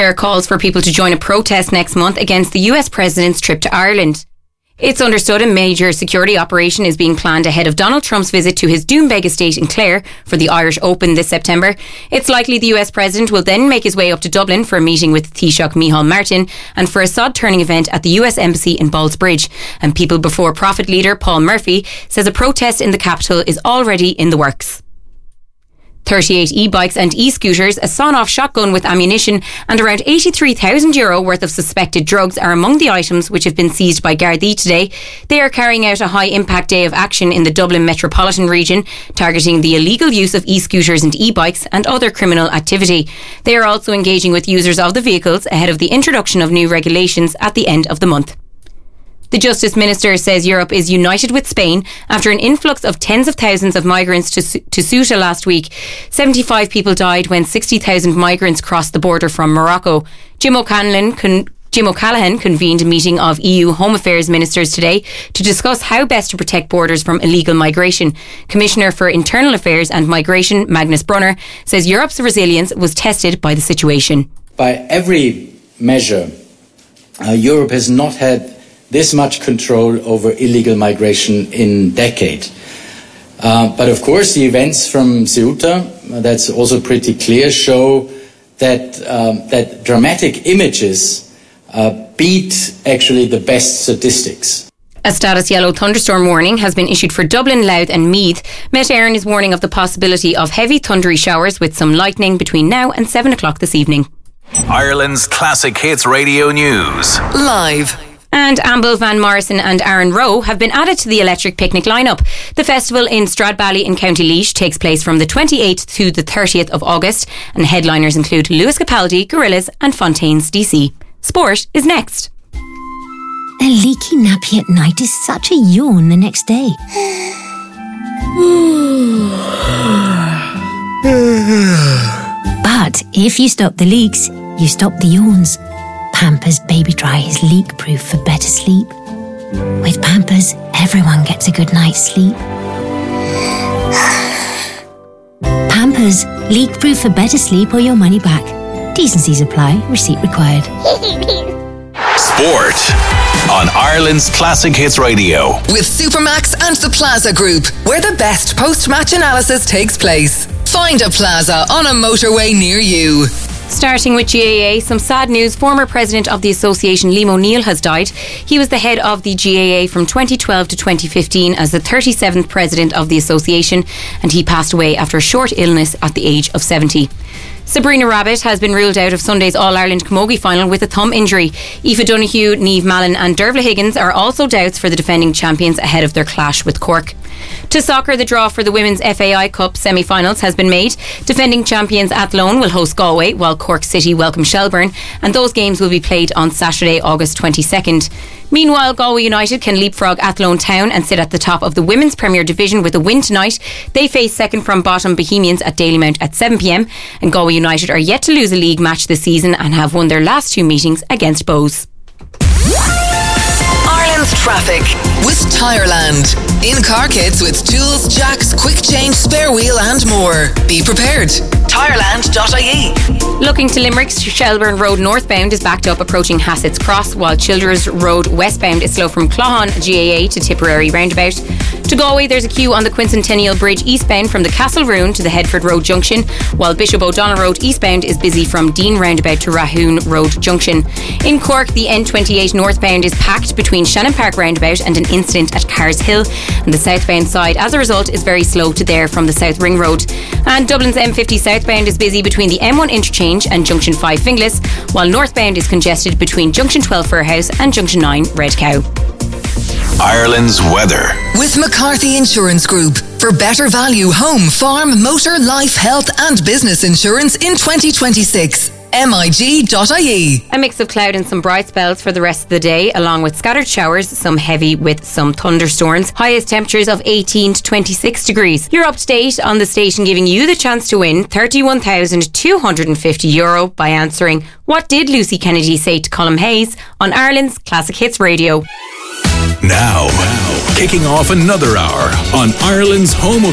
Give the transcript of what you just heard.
There are calls for people to join a protest next month against the US President's trip to Ireland. It's understood a major security operation is being planned ahead of Donald Trump's visit to his Doonbeg estate in Clare for the Irish Open this September. It's likely the US President will then make his way up to Dublin for a meeting with Taoiseach Micheál Martin and for a sod-turning event at the US Embassy in Ballsbridge. And People Before Profit leader Paul Murphy says a protest in the capital is already in the works. 38 e-bikes and e-scooters, a sawn-off shotgun with ammunition and around €83,000 worth of suspected drugs are among the items which have been seized by Gardaí today. They are carrying out a high-impact day of action in the Dublin metropolitan region, targeting the illegal use of e-scooters and e-bikes and other criminal activity. They are also engaging with users of the vehicles ahead of the introduction of new regulations at the end of the month. The Justice Minister says Europe is united with Spain after an influx of tens of thousands of migrants to Ceuta last week. 75 people died when 60,000 migrants crossed the border from Morocco. Jim O'Callaghan convened a meeting of EU Home Affairs ministers today to discuss how best to protect borders from illegal migration. Commissioner for Internal Affairs and Migration, Magnus Brunner, says Europe's resilience was tested by the situation. By every measure, Europe has not had this much control over illegal migration in decades. But of course, the events from Ceuta, that's also pretty clear, show that dramatic images beat actually the best statistics. A status yellow thunderstorm warning has been issued for Dublin, Louth and Meath. Met Éireann is warning of the possibility of heavy thundery showers with some lightning between now and 7 o'clock this evening. Ireland's Classic Hits Radio News. Live. And Amble, Van Morrison and Aaron Rowe have been added to the Electric Picnic lineup. The festival in Stradbally in County Laois takes place from the 28th to the 30th of August, and headliners include Lewis Capaldi, Gorillaz and Fontaines DC. Sport is next. A leaky nappy at night is such a yawn the next day. But if you stop the leaks, you stop the yawns. Pampers Baby Dry is leak-proof for better sleep. With Pampers, everyone gets a good night's sleep. Pampers, leak-proof for better sleep or your money back. Decencies apply. Receipt required. Sport on Ireland's Classic Hits Radio. With Supermax and the Plaza Group, where the best post-match analysis takes place. Find a Plaza on a motorway near you. Starting with GAA, some sad news. Former president of the association, Liam O'Neill, has died. He was the head of the GAA from 2012 to 2015 as the 37th president of the association, and he passed away after a short illness at the age of 70. Sabrina Rabbit has been ruled out of Sunday's All-Ireland Camogie final with a thumb injury. Aoife Donoghue, Niamh Mallon and Dervla Higgins are also doubts for the defending champions ahead of their clash with Cork. To soccer, the draw for the Women's FAI Cup semi-finals has been made. Defending champions Athlone will host Galway, while Cork City welcome Shelbourne, and those games will be played on Saturday, August 22nd. Meanwhile, Galway United can leapfrog Athlone Town and sit at the top of the Women's Premier Division with a win tonight. They face second from bottom Bohemians at Dalymount at 7pm, and Galway United are yet to lose a league match this season and have won their last two meetings against Bows. Ireland's traffic with Tireland. In car kits with tools, jacks, quick change, spare wheel and more. Be prepared. Tireland.ie. Looking to Limerick, Shelbourne Road northbound is backed up approaching Hassett's Cross, while Childers Road westbound is slow from Cloughan GAA to Tipperary roundabout. To Galway, there's a queue on the Quincentennial Bridge eastbound from the Castle Ruin to the Headford Road junction, while Bishop O'Donnell Road eastbound is busy from Dean roundabout to Rahoon Road junction. In Cork, the N28 northbound is packed between Shannon Park roundabout and an incident at Carrs Hill, and the southbound side as a result is very slow to there from the South Ring Road. And Dublin's M50 southbound is busy between the M1 interchange and Junction 5 Finglas, while northbound is congested between Junction 12 Fairhouse and Junction 9 Red Cow. Ireland's weather. With McCarthy Insurance Group. For better value home, farm, motor, life, health and business insurance in 2026. MIG.ie. A mix of cloud and some bright spells for the rest of the day, along with scattered showers, some heavy with some thunderstorms. Highest temperatures of 18 to 26 degrees. You're up to date on the station, giving you the chance to win €31,250 by answering What Did Lucy Kennedy Say to Colm Hayes on Ireland's Classic Hits Radio. Now, kicking off another hour on Ireland's home of